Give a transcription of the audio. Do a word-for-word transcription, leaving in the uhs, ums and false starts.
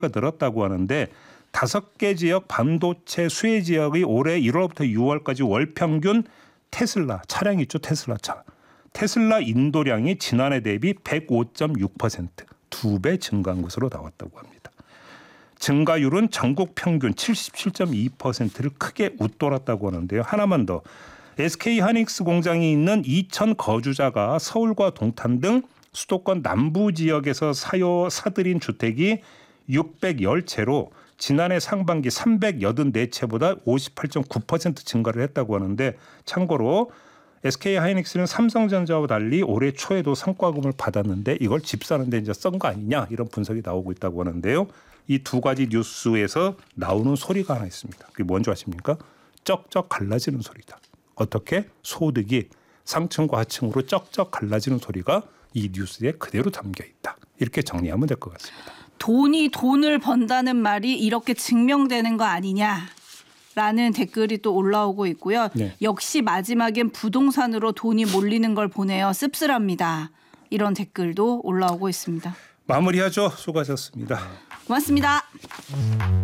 늘었다고 하는데 다섯 개 지역 반도체 수혜 지역의 올해 일월부터 유월까지 월 평균 테슬라 차량 있죠. 테슬라 차. 테슬라 인도량이 지난해 대비 백오 점 육 퍼센트 두 배 증가한 것으로 나왔다고 합니다. 증가율은 전국 평균 칠십칠 점 이 퍼센트를 크게 웃돌았다고 하는데요. 하나만 더. 에스케이하이닉스 공장이 있는 이천 거주자가 서울과 동탄 등 수도권 남부 지역에서 사요 사들인 주택이 육백십 채로 지난해 상반기 삼백팔십사 채보다 오십팔 점 구 퍼센트 증가를 했다고 하는데 참고로 에스케이하이닉스는 삼성전자와 달리 올해 초에도 성과금을 받았는데 이걸 집 사는 데 이제 쓴 거 아니냐 이런 분석이 나오고 있다고 하는데요. 이 두 가지 뉴스에서 나오는 소리가 하나 있습니다. 그게 뭔지 아십니까? 쩍쩍 갈라지는 소리다. 어떻게? 소득이 상층과 하층으로 쩍쩍 갈라지는 소리가 이 뉴스에 그대로 담겨 있다. 이렇게 정리하면 될 것 같습니다. 돈이 돈을 번다는 말이 이렇게 증명되는 거 아니냐라는 댓글이 또 올라오고 있고요. 네. 역시 마지막엔 부동산으로 돈이 몰리는 걸 보내요. 씁쓸합니다. 이런 댓글도 올라오고 있습니다. 마무리하죠. 수고하셨습니다. 고맙습니다.